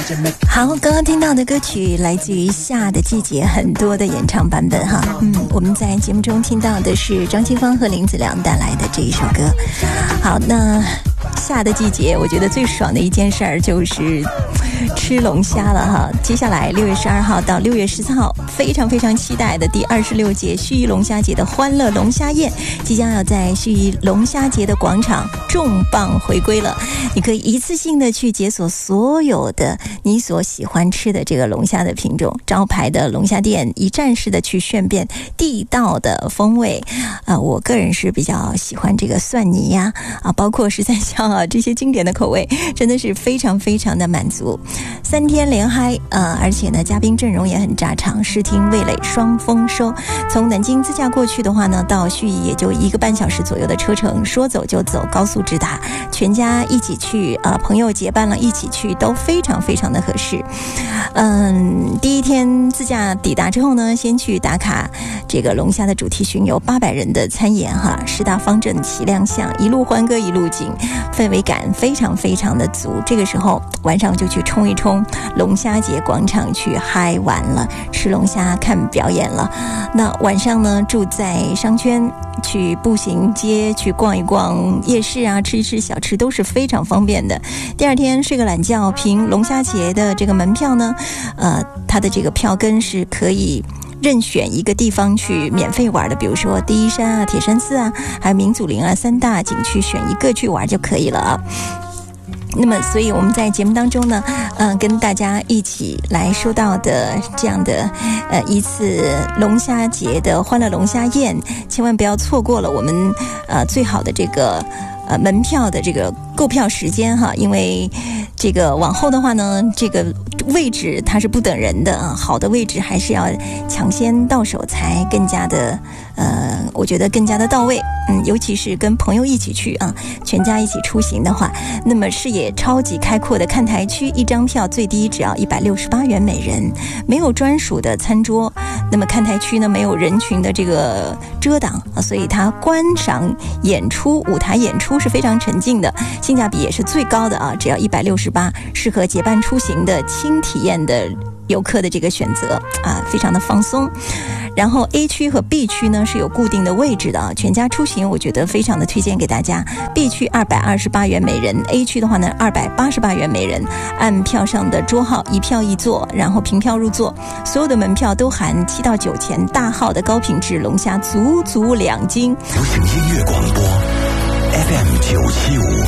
好，刚刚听到的歌曲来自于《夏的季节》，很多的演唱版本哈。我们在节目中听到的是张清芳和林子良带来的这一首歌。好，那夏的季节，我觉得最爽的一件事儿就是吃龙虾了哈。接下来6月12号到6月14号，非常非常期待的第26届盱眙龙虾节的欢乐龙虾宴，即将要在盱眙龙虾节的广场重磅回归了。你可以一次性的去解锁所有的你所喜欢吃的这个龙虾的品种，招牌的龙虾店一站式的去炫遍地道的风味。我个人是比较喜欢这个蒜泥呀，包括13香这些经典的口味，真的是非常非常的满足。3天连嗨，而且呢，嘉宾阵容也很炸场，视听味蕾双丰收。从南京自驾过去的话呢，到盱眙也就1个半小时左右的车程，说走就走，高速直达，全家一起去，朋友结伴了一起去，都非常非常的合适。第一天自驾抵达之后呢，先去打卡这个龙虾的主题巡游，800人的参演哈，10大方阵齐亮相，一路欢歌一路景，氛围感非常非常的足。这个时候晚上就去冲一冲龙虾节广场去嗨完了，吃龙虾看表演了。那晚上呢，住在商圈，去步行街去逛一逛夜市啊，吃一吃小吃都是非常方便的。第二天睡个懒觉，凭龙虾节的这个门票呢，它的这个票根是可以任选一个地方去免费玩的，比如说第一山啊、铁山寺啊，还有明祖陵啊，3大景区选一个去玩就可以了啊。那么所以我们在节目当中呢，跟大家一起来说到的这样的一次龙虾节的欢乐龙虾宴，千万不要错过了我们最好的这个门票的这个购票时间哈，因为这个往后的话呢，这个位置它是不等人的啊，好的位置还是要抢先到手才更加的我觉得更加的到位。尤其是跟朋友一起去啊，全家一起出行的话，那么视野超级开阔的看台区，一张票最低只要168元每人，没有专属的餐桌。那么看台区呢，没有人群的这个遮挡啊，所以它观赏演出舞台演出是非常沉浸的，性价比也是最高的啊，只要168，适合结伴出行的轻体验的游客的这个选择啊，非常的放松。然后 A 区和 B 区呢是有固定的位置的啊，全家出行我觉得非常的推荐给大家。B 区228元每人， A 区的话呢288元每人，按票上的桌号一票一座，然后凭票入座，所有的门票都含7到9钱大号的高品质龙虾，足足2斤。 流行音乐广播 FM 975